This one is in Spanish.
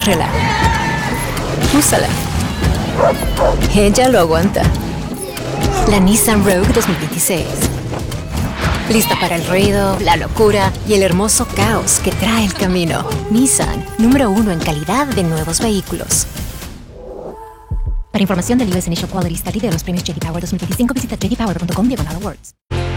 Muéstrala. Úsala. Ella lo aguanta. La Nissan Rogue 2026. Lista para el ruido, la locura y el hermoso caos que trae el camino. Nissan, número 1 en calidad de nuevos vehículos. Para información del US Initial Quality Study de los premios J.D. Power 2025, visita jdpower.com/awards.